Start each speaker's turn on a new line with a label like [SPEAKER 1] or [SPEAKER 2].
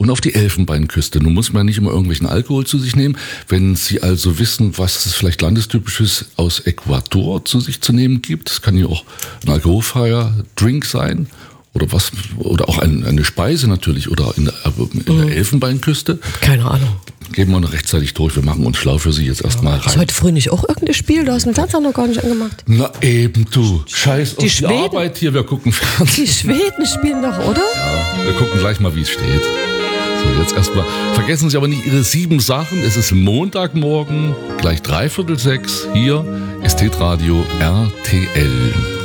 [SPEAKER 1] und auf die Elfenbeinküste. Nun muss man nicht immer irgendwelchen Alkohol zu sich nehmen. Wenn Sie also wissen, was es vielleicht landestypisches aus Ecuador zu sich zu nehmen gibt, das kann ja auch ein alkoholfreier Drink sein oder auch eine Speise natürlich oder in der Elfenbeinküste.
[SPEAKER 2] Keine Ahnung.
[SPEAKER 1] Gehen wir noch rechtzeitig durch. Wir machen uns schlau für Sie jetzt erstmal rein.
[SPEAKER 2] Ist heute früh nicht auch irgendein Spiel? Du hast den Fernseher noch gar nicht angemacht.
[SPEAKER 1] Na eben, du. Scheiß auf die Arbeit hier. Wir gucken Fernsehen.
[SPEAKER 2] Die Schweden spielen doch, oder?
[SPEAKER 1] Ja, wir gucken gleich mal, wie es steht. So, jetzt erstmal. Vergessen Sie aber nicht Ihre 7 Sachen. Es ist Montagmorgen, gleich 5:45. Hier ist Hitradio RTL.